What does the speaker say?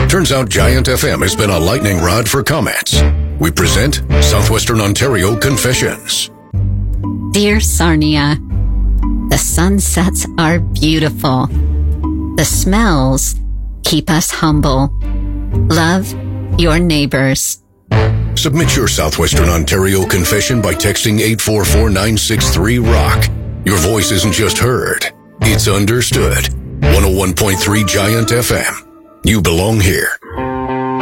Turns out Giant FM has been a lightning rod for comments. We present Southwestern Ontario Confessions. Dear Sarnia, the sunsets are beautiful. The smells keep us humble. Love your neighbors. Submit your Southwestern Ontario confession by texting 844-963-ROCK. Your voice isn't just heard, it's understood. 101.3 Giant FM. You belong here.